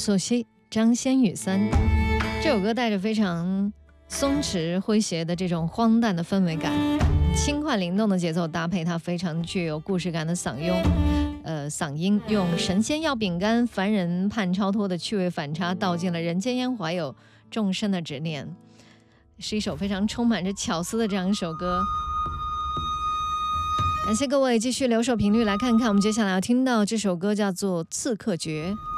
素汐、张先宇森。这首歌带着非常松弛诙谐的这种荒诞的氛围感，轻快灵动的节奏搭配它非常具有故事感的嗓音，用神仙要饼干、凡人盼超脱的趣味反差，道尽了人间烟火有众生的执念，是一首非常充满着巧思的这样一首歌。感谢各位继续留守频率来看看，我们接下来要听到这首歌叫做《刺客诀》。